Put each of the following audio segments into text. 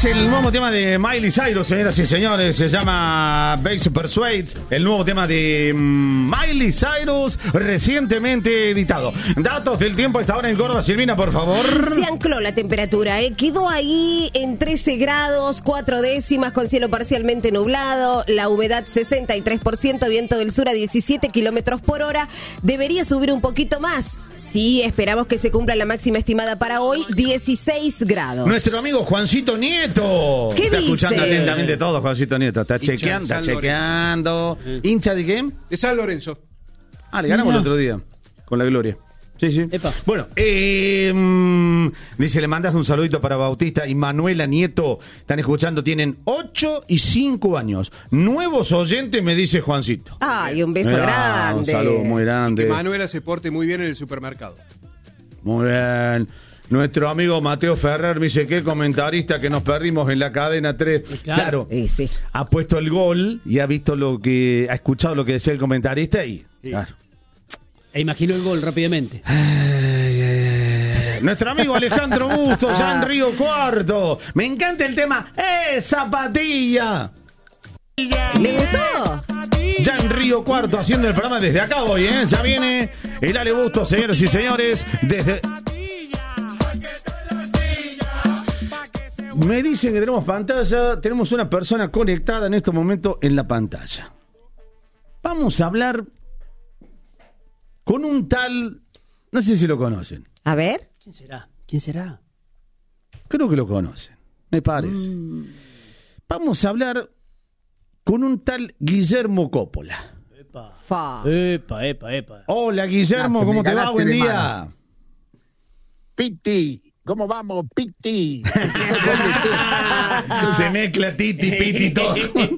Es el nuevo tema de Miley Cyrus, señoras y señores. Se llama Base Persuade. El nuevo tema de Miley Cyrus, recientemente editado. Datos del tiempo a esta hora en Córdoba. Silvina, por favor. Se ancló la temperatura, quedó ahí en 13 grados, 4 décimas, con cielo parcialmente nublado. La humedad 63%, viento del sur a 17 kilómetros por hora. Debería subir un poquito más. Sí, esperamos que se cumpla la máxima estimada para hoy, 16 grados. Nuestro amigo Juancito Nieto. ¿Qué está dice? Escuchando atentamente todo, Juancito Nieto. Está Hincha chequeando, de está San chequeando. ¿Hincha de qué? De San Lorenzo. Ah, le ganamos el otro día. Con la Gloria. Sí, sí. Epa. Bueno, dice, le mandas un saludito para Bautista y Manuela Nieto. Están escuchando, tienen 8 y 5 años. Nuevos oyentes, me dice Juancito. Ay, un beso Mirá, grande. Un saludo muy grande. Que Manuela se porte muy bien en el supermercado. Muy bien. Nuestro amigo Mateo Ferrer me dice, qué comentarista que nos perdimos en la cadena 3. Claro. Sí. Ha puesto el gol y ha visto ha escuchado lo que decía el comentarista y... Sí. Claro. E imaginó el gol rápidamente. Nuestro amigo Alejandro Bustos, ya en Río Cuarto. Me encanta el tema Zapatilla. ¿Le gustó? Ya en Río Cuarto, haciendo el programa desde acá hoy, ¿eh? Ya viene el Ale Bustos, señores y señores, desde... Me dicen que tenemos pantalla, tenemos una persona conectada en este momento en la pantalla. Vamos a hablar con un tal, no sé si lo conocen. A ver. ¿Quién será? ¿Quién será? Creo que lo conocen, me parece. Vamos a hablar con un tal Guillermo Coppola. Epa. Fa. Epa. Hola Guillermo, Ah, que ¿cómo me te va? ganaste Buen de día. mano. Piti, ¿cómo vamos, Piti? Se mezcla Titi, Piti, todo.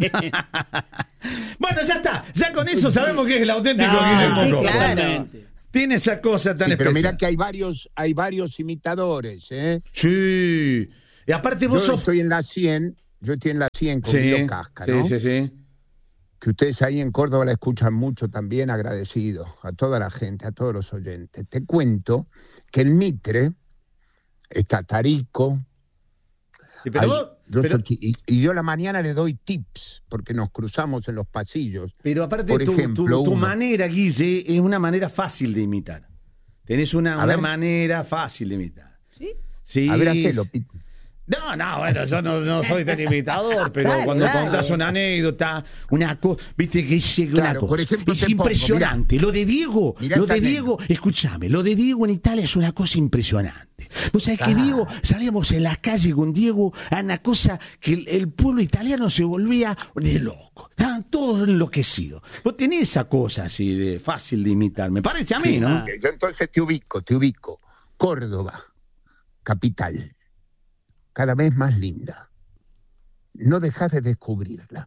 Bueno, ya está. Ya con eso sabemos que es el auténtico Guillermo sí, Coppola. claro. Tiene esa cosa tan Sí, pero especial. mira que hay varios imitadores, ¿eh? Sí. Y aparte Yo vos sos... estoy en la 100 con Guido Casca, ¿no? Sí. Que ustedes ahí en Córdoba la escuchan mucho también, agradecido a toda la gente, a todos los oyentes. Te cuento que el Mitre está Tarico. Sí, pero y yo a la mañana le doy tips, porque nos cruzamos en los pasillos. Pero aparte Por ejemplo, tu manera, Guille, es una manera fácil de imitar. Tenés una ver. manera fácil de imitar. Sí. A ver, hacelo, Piti. No, bueno, yo no soy tan imitador, pero Dale, cuando dale. contás una anécdota, una cosa, viste que llega una Claro, cosa. por ejemplo, es te pongo, impresionante. Lo de Diego, mirá esta escúchame, lo de Diego en Italia es una cosa impresionante. Vos sabés que Diego, salíamos en la calle con Diego, a una cosa que el pueblo italiano se volvía de loco. Estaban todos enloquecidos. Vos tenés esa cosa así de fácil de imitar, me parece a mí, ¿no? Yo entonces te ubico. Córdoba, capital, cada vez más linda. No dejas de descubrirla.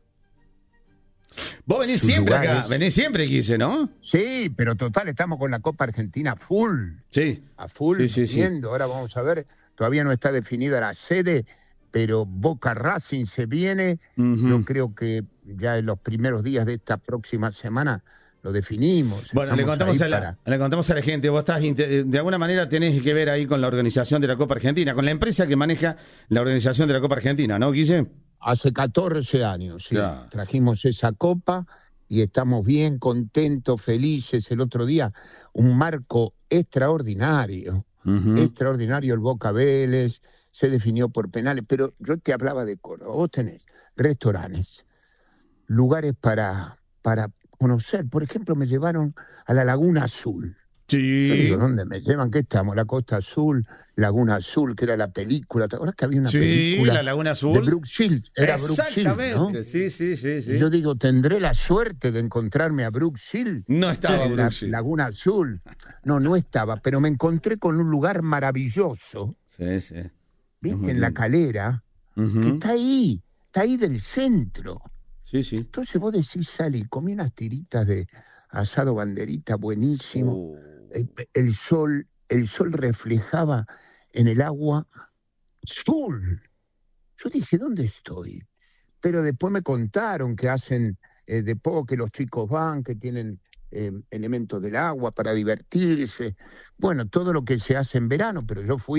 Vos venís Sus siempre lugares. acá, venís siempre, Guille, ¿no? Sí, pero total, estamos con la Copa Argentina full. Sí. A full, Sí. viendo. Ahora vamos a ver, todavía no está definida la sede, pero Boca Racing se viene. Ujú. Yo creo que ya en los primeros días de esta próxima semana lo definimos. Bueno, le Estamos contamos, ahí le contamos a la gente, vos estás, de alguna manera tenés que ver ahí con la organización de la Copa Argentina, con la empresa que maneja la organización de la Copa Argentina, ¿no, Guille? Hace 14 años, sí. Claro. Trajimos esa copa y estamos bien contentos, felices. El otro día, un marco extraordinario. Extraordinario el Boca Vélez, se definió por penales, pero yo te hablaba de Córdoba. Vos tenés restaurantes, lugares para conocer. Por ejemplo, me llevaron a la Laguna Azul. Yo Sí. digo, ¿dónde me llevan? ¿Qué estamos? La Costa Azul, Laguna Azul, que era la película. ¿Te acuerdas que había una Sí, película? la Laguna Azul. De Brooke Shields. Era Brooke Shields, Exactamente, ¿no? sí. Y yo digo, ¿tendré la suerte de encontrarme a Brooke Shields? No estaba en la Brooke Shields. Laguna Azul. No estaba, pero me encontré con un lugar maravilloso, Sí. ¿viste? muy En la lindo. Calera, Ujú. que está ahí del centro. Sí. Entonces vos decís, salí, comí unas tiritas de asado banderita buenísimo. El sol reflejaba en el agua azul. Yo dije, ¿dónde estoy? Pero después me contaron que hacen que los chicos van, que tienen elementos del agua para divertirse. Bueno, todo lo que se hace en verano, pero yo fui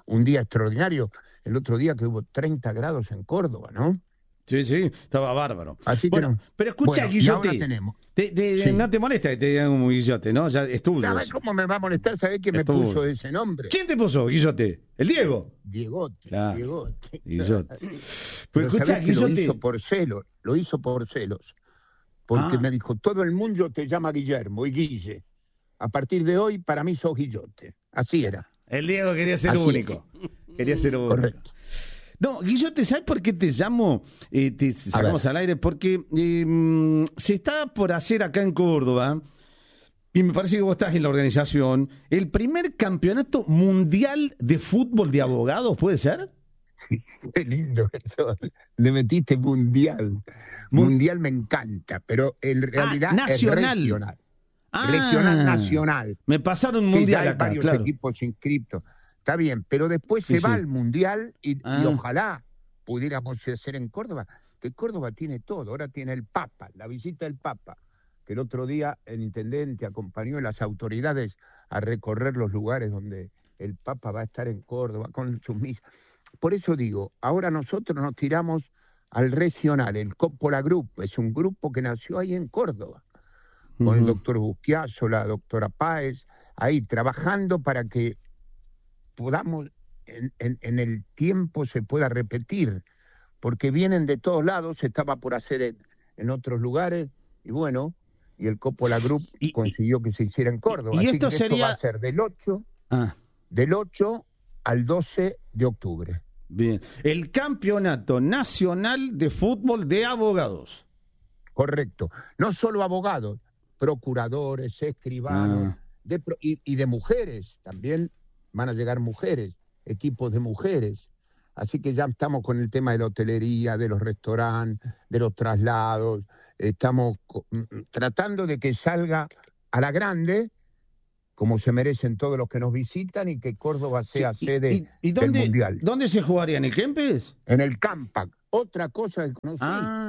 un día extraordinario. El otro día que hubo 30 grados en Córdoba, ¿no? Sí, estaba bárbaro. Así que bueno, no. pero escucha, Bueno, y Guillote, ahora tenemos. sí. No te molesta que te digan como Guillote, ¿no? Ya es tuyo. ¿Sabes cómo me va a molestar? ¿Sabés quién me puso ese nombre? ¿Quién te puso, Guillote? ¿El Diego? Diegote. Claro. Diegote. Guillote. Pero escucha, ¿sabés que Guillote. lo hizo por celos. Porque me dijo, todo el mundo te llama Guillermo y Guille. A partir de hoy, para mí sos Guillote. Así era. El Diego quería ser Así único. Quería ser único. Correcto. No, Guillote, ¿sabes por qué te llamo? Te sacamos al aire porque se está por hacer acá en Córdoba, y me parece que vos estás en la organización, el primer campeonato mundial de fútbol de abogados, ¿puede ser? Qué lindo eso. Le metiste mundial. Mundial me encanta, pero en realidad nacional. Es regional. Ah, Regional nacional. Me pasaron un Sí, mundial ya hay acá, varios claro. equipos inscriptos. Está bien, pero después Sí, se va sí. al mundial y Ah. ojalá pudiéramos hacer en Córdoba, que Córdoba tiene todo. Ahora tiene el Papa, la visita del Papa, que el otro día el intendente acompañó a las autoridades a recorrer los lugares donde el Papa va a estar en Córdoba con sus misas. Por eso digo, ahora nosotros nos tiramos al regional, el Coppola Group, es un grupo que nació ahí en Córdoba, con el doctor Busquiazo, la doctora Páez, ahí trabajando para que podamos, en el tiempo se pueda repetir, porque vienen de todos lados, se estaba por hacer en otros lugares, y bueno, y el Coppola Group consiguió que se hiciera en Córdoba. y Así esto que sería... va a ser del 8 al 12 de octubre. Bien. El Campeonato Nacional de Fútbol de Abogados. Correcto. No solo abogados, procuradores, escribanos, y de mujeres también van a llegar mujeres, equipos de mujeres. Así que ya estamos con el tema de la hotelería, de los restaurantes, de los traslados. Estamos tratando de que salga a la grande, como se merecen todos los que nos visitan, y que Córdoba sea sede del Mundial. ¿Dónde se jugaría? ¿En el Kempes? En el Campac. Otra cosa que conocí.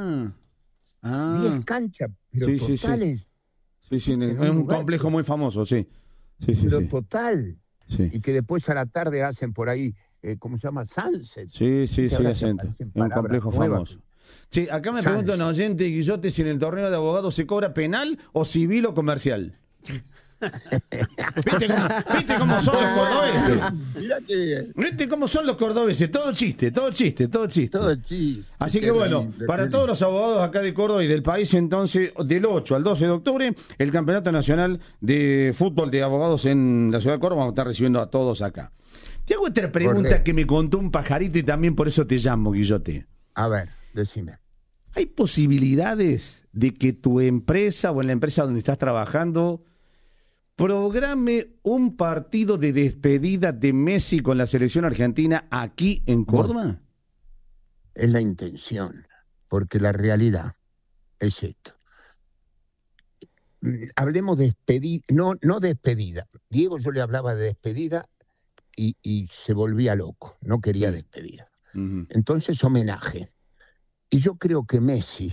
10 canchas, pero totales. Sí, es un complejo muy famoso, sí. Pero total. Sí. Y que después a la tarde hacen por ahí, ¿cómo se llama? Sunset. Sí, Sunset. Es un complejo famoso. Sí, acá me pregunta un oyente, Guillote, si en el torneo de abogados se cobra penal o civil o comercial. ¿Viste cómo son los cordobeses? ¿Viste cómo son los cordobeses? Todo chiste. Así que bueno, para todos los abogados acá de Córdoba y del país, entonces, del 8 al 12 de octubre, el Campeonato Nacional de Fútbol de Abogados en la ciudad de Córdoba. Vamos a estar recibiendo a todos acá. Te hago otra pregunta que me contó un pajarito y también por eso te llamo, Guillote. A ver, decime. ¿Hay posibilidades de que tu empresa o en la empresa donde estás trabajando programe un partido de despedida de Messi con la selección argentina aquí en Córdoba? Bueno, es la intención, porque la realidad es esto. Hablemos de despedida, no despedida. Diego, yo le hablaba de despedida y se volvía loco, no quería despedida. Entonces, homenaje. Y yo creo que Messi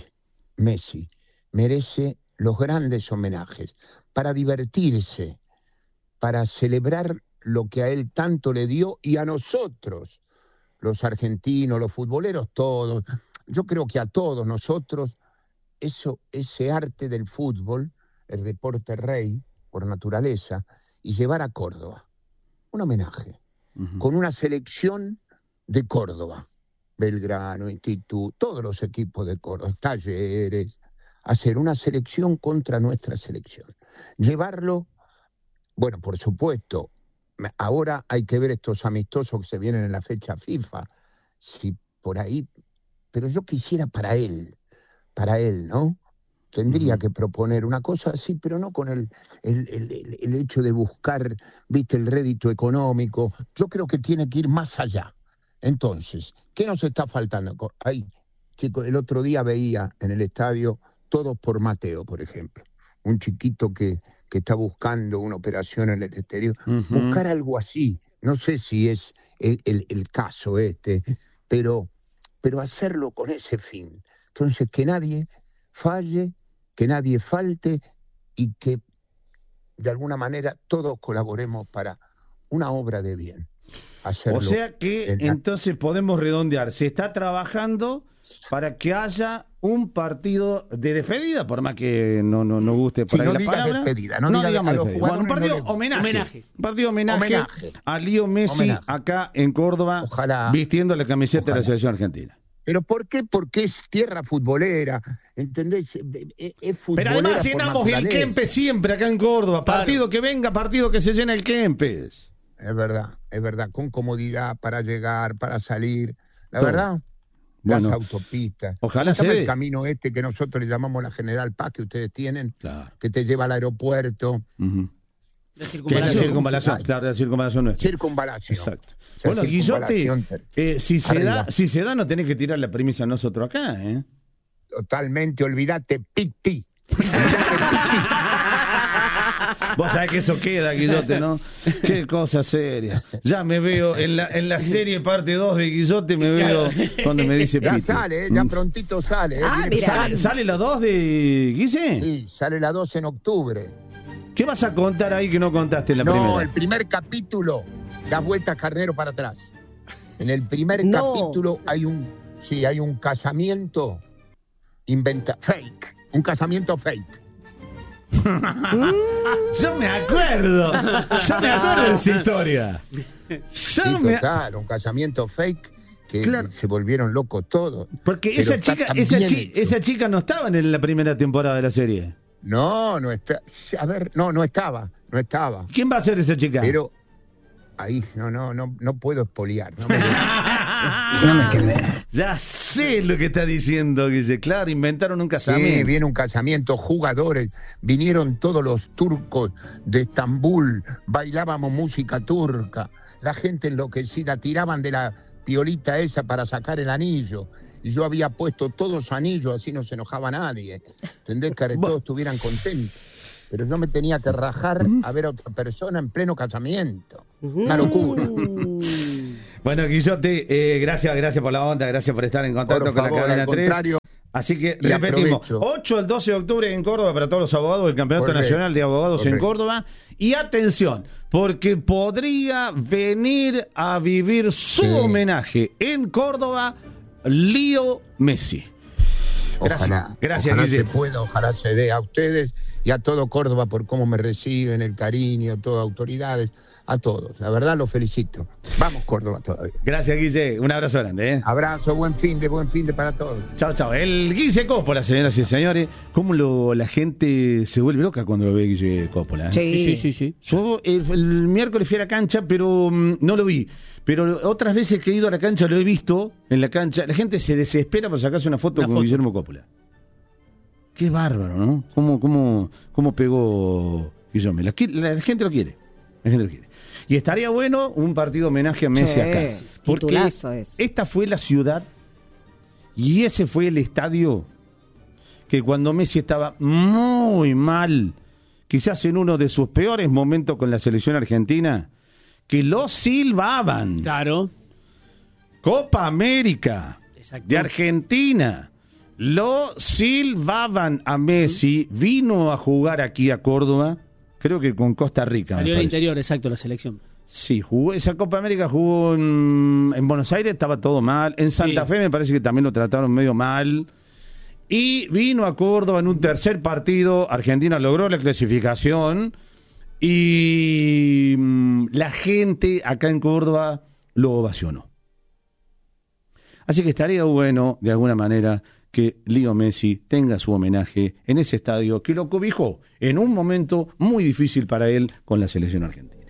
merece los grandes homenajes para divertirse, para celebrar lo que a él tanto le dio y a nosotros, los argentinos, los futboleros, todos. Yo creo que a todos nosotros, ese arte del fútbol, el deporte rey, por naturaleza, y llevar a Córdoba un homenaje, con una selección de Córdoba, Belgrano, Instituto, todos los equipos de Córdoba, Talleres, hacer una selección contra nuestra selección. Llevarlo, bueno, por supuesto, ahora hay que ver estos amistosos que se vienen en la fecha FIFA, si por ahí, pero yo quisiera para él, ¿no? Tendría que proponer una cosa así, pero no con el hecho de buscar, viste, el rédito económico. Yo creo que tiene que ir más allá. Entonces, ¿qué nos está faltando? Ahí, chicos, el otro día veía en el estadio Todos por Mateo, por ejemplo. Un chiquito que está buscando una operación en el exterior. Buscar algo así. No sé si es el caso pero hacerlo con ese fin. Entonces, que nadie falle, que nadie falte y que de alguna manera todos colaboremos para una obra de bien. hacerlo. O sea que en la- entonces podemos redondear. Se está trabajando para que haya un partido de despedida, por más que no guste por Sí, ahí no la digas palabra. despedida, no digas digamos a los despedida. jugadores Bueno, un partido no les- homenaje. Un partido homenaje, Homenaje. a Leo Messi Homenaje. acá en Córdoba, Ojalá. vistiendo la camiseta de la Ojalá. selección argentina. ¿Pero por qué? Porque es tierra futbolera, ¿entendés? Es futbolera. Pero además por llenamos el naturaleza. Kempes siempre acá en Córdoba. Partido que venga, partido que se llena el Kempes. Es verdad, con comodidad para llegar, para salir. La Todo. verdad, Bueno, las autopistas. ojalá ¿Cómo se llama se dé. el camino este que nosotros le llamamos la General Paz, que ustedes tienen, Claro. que te lleva al aeropuerto? Ujú. La Que es la circunvalación. circunvalación, Ay. claro, la circunvalación nuestra. Circunvalación. Exacto. O sea, Bueno, Guillote, circunvalación. si se da, no tenés que tirar la premisa a nosotros acá, ¿eh? Totalmente, olvídate, Piti. Vos sabés que eso queda, Guillote, ¿no? Qué cosa seria. Ya me veo en la serie parte 2 de Guillote, me veo cuando me dice Ya Piti. sale, ya prontito sale. Ah, Viene- mira. ¿Sale la 2 de Guise? Sí, sale la 2 en octubre. ¿Qué vas a contar ahí que no contaste en la No, primera? el primer capítulo, das vuelta carnero para atrás. En el primer No. capítulo hay un casamiento fake, un casamiento fake. Yo me acuerdo de esa historia. Sí, total, un casamiento fake que Claro. se volvieron locos todos. Porque Pero esa está chica, tan esa, bien chi- hecho. esa chica no estaba en la primera temporada de la serie. No está. A ver, no estaba. ¿Quién va a ser esa chica? Pero ahí no puedo espoliar. No me- Ya sé lo que está diciendo, Guille. Claro, inventaron un Sí, casamiento. viene un casamiento, jugadores, vinieron todos los turcos de Estambul, bailábamos música turca, la gente enloquecida, tiraban de la piolita esa para sacar el anillo, y yo había puesto todos los anillos, así no se enojaba nadie, ¿entendés? Que todos estuvieran contentos. Pero yo me tenía que rajar a ver a otra persona en pleno casamiento. Una locura. Bueno, Guillote, gracias por la onda, gracias por estar en contacto Por con favor, la cadena al 3. contrario. Así que Y repetimos, aprovecho. 8 al 12 de octubre en Córdoba para todos los abogados del Campeonato Correcto. Nacional de Abogados en Correcto. Córdoba. Y atención, porque podría venir a vivir su Sí. homenaje en Córdoba, Leo Messi. Ojalá, Gracias, ojalá Guille. se pueda, ojalá se dé a ustedes y a todo Córdoba por cómo me reciben, el cariño, todas autoridades, a todos. La verdad los felicito. Vamos Córdoba todavía. Gracias, Guille. Un abrazo grande, ¿eh? Abrazo, buen fin de para todos. Chao, chao. El Guille Coppola, señoras y señores. Cómo la gente se vuelve loca cuando lo ve Guille Coppola, ¿eh? Sí. Yo el miércoles fui a la cancha, pero no lo vi. Pero otras veces que he ido a la cancha lo he visto en la cancha. La gente se desespera por sacarse una foto con Guillermo Coppola. Qué bárbaro, ¿no? ¿Cómo pegó Guillermo? La gente lo quiere. La gente lo quiere. Y estaría bueno un partido homenaje a Messi Sí, acá. Porque titulazo es. esta fue la ciudad y ese fue el estadio que cuando Messi estaba muy mal, quizás en uno de sus peores momentos con la selección argentina, que lo silbaban. Claro. Copa América Exacto. de Argentina. Lo silbaban a Messi, vino a jugar aquí a Córdoba, creo que con Costa Rica. Salió me al parece. interior, exacto, la selección. Sí, jugó esa Copa América, jugó en Buenos Aires, estaba todo mal. En Santa Sí. Fe me parece que también lo trataron medio mal. Y vino a Córdoba en un tercer partido. Argentina logró la clasificación. Y la gente acá en Córdoba lo ovacionó. Así que estaría bueno, de alguna manera, que Leo Messi tenga su homenaje en ese estadio que lo cobijó en un momento muy difícil para él con la selección argentina.